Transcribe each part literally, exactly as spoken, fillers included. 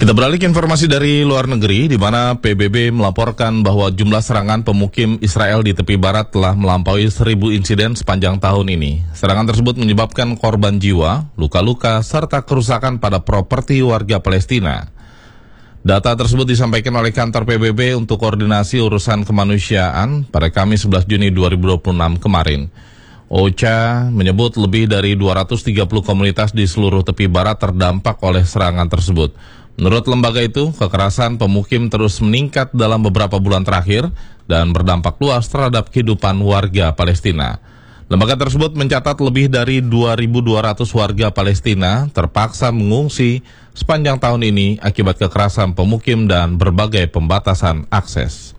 Kita beralih ke informasi dari luar negeri, di mana P B B melaporkan bahwa jumlah serangan pemukim Israel di tepi barat telah melampaui seribu insiden sepanjang tahun ini. Serangan tersebut menyebabkan korban jiwa, luka-luka, serta kerusakan pada properti warga Palestina. Data tersebut disampaikan oleh kantor P B B untuk koordinasi urusan kemanusiaan pada Kamis sebelas Juni dua ribu dua puluh enam kemarin. O C A menyebut lebih dari dua ratus tiga puluh komunitas di seluruh tepi barat terdampak oleh serangan tersebut. Menurut lembaga itu, kekerasan pemukim terus meningkat dalam beberapa bulan terakhir dan berdampak luas terhadap kehidupan warga Palestina. Lembaga tersebut mencatat lebih dari dua ribu dua ratus warga Palestina terpaksa mengungsi sepanjang tahun ini akibat kekerasan pemukim dan berbagai pembatasan akses.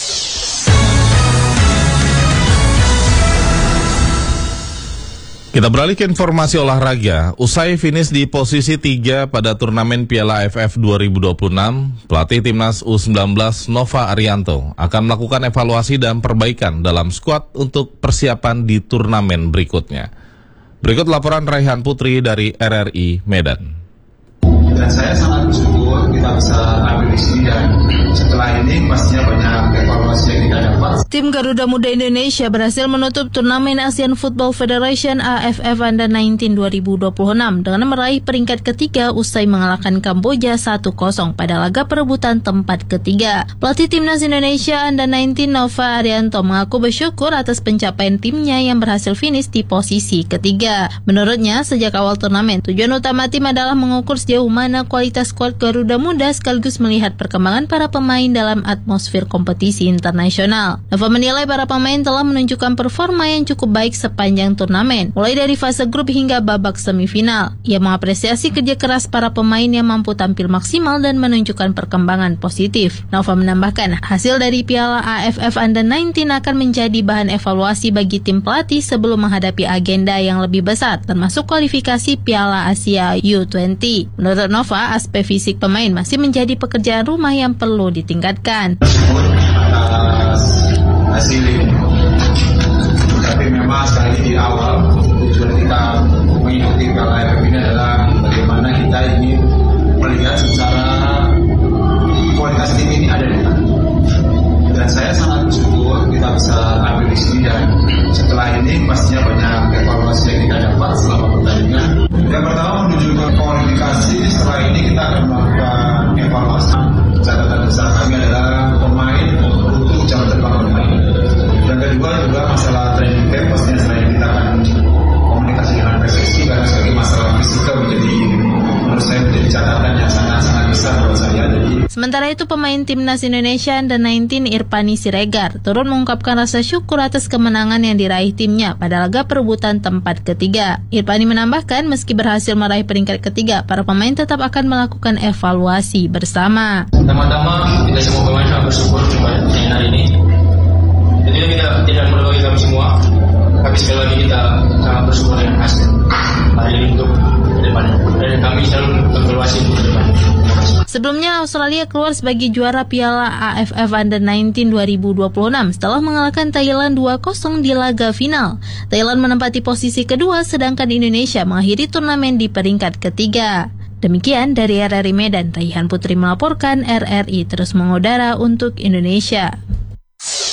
Kita beralih ke informasi olahraga. Usai finish di posisi tiga pada turnamen Piala A F F dua ribu dua puluh enam, pelatih timnas U sembilan belas Nova Arianto akan melakukan evaluasi dan perbaikan dalam skuad untuk persiapan di turnamen berikutnya. Berikut laporan Raihan Putri dari R R I Medan. Dan saya sangat bersyukur kita bisa ambil di sini, dan setelah ini pastinya banyak evaluasi yang kita dapat. Tim Garuda Muda Indonesia berhasil menutup turnamen Asian Football Federation A F F Under sembilan belas dua ribu dua puluh enam dengan meraih peringkat ketiga usai mengalahkan Kamboja satu kosong pada laga perebutan tempat ketiga. Pelatih Timnas Indonesia Under sembilan belas Nova Arianto mengaku bersyukur atas pencapaian timnya yang berhasil finish di posisi ketiga. Menurutnya, sejak awal turnamen, tujuan utama tim adalah mengukur sejauh mana kualitas skuad Garuda Muda sekaligus melihat perkembangan para pemain dalam atmosfer kompetisi internasional. Nova menilai para pemain telah menunjukkan performa yang cukup baik sepanjang turnamen, mulai dari fase grup hingga babak semifinal. Ia mengapresiasi kerja keras para pemain yang mampu tampil maksimal dan menunjukkan perkembangan positif. Nova menambahkan, hasil dari Piala A F F Under sembilan belas akan menjadi bahan evaluasi bagi tim pelatih sebelum menghadapi agenda yang lebih besar, termasuk kualifikasi Piala Asia U dua puluh. Menurut Nova, aspek fisik pemain masih menjadi pekerjaan rumah yang perlu ditingkatkan. Atas hasil ini, tapi memang sekali di awal tujuan kita mengikuti Piala A F F ini adalah bagaimana kita ingin melihat secara kualitas tim ini ada di mana. Dan saya sangat bersyukur kita bisa ambil di sini, dan setelah ini pastinya banyak evaluasi yang kita dapat selama pertandingan. Yang pertama menuju ke kualifikasi, setelah ini kita akan melakukan evaluasi. Catatan besar kami adalah pemain untuk jam terbang pemain. Yang kedua juga masalah training camp, pastinya setelah ini kita akan komunikasi dengan P S S I, karena sebagai masalah fisikal menjadi, menurut saya menjadi catatan yang sangat-sangat besar buat saya. Jadi Sementara itu, pemain Timnas Indonesia Under sembilan belas Irfani Siregar turut mengungkapkan rasa syukur atas kemenangan yang diraih timnya pada laga perebutan tempat ketiga. Irfani menambahkan, meski berhasil meraih peringkat ketiga, para pemain tetap akan melakukan evaluasi bersama. Pertama-tama kita semua pemain sangat bersyukur pada pertandingan hari ini. Jadi kita tidak melukai kami semua, tapi sekali lagi kita sangat bersyukur dengan hasil hari ini untuk ke depannya. Dan kami selalu evaluasi untuk ke depannya. Sebelumnya, Australia keluar sebagai juara Piala A F F Under sembilan belas dua ribu dua puluh enam setelah mengalahkan Thailand dua kosong di laga final. Thailand menempati posisi kedua, sedangkan Indonesia mengakhiri turnamen di peringkat ketiga. Demikian dari R R I Medan, Raihan Putri melaporkan. R R I terus mengudara untuk Indonesia.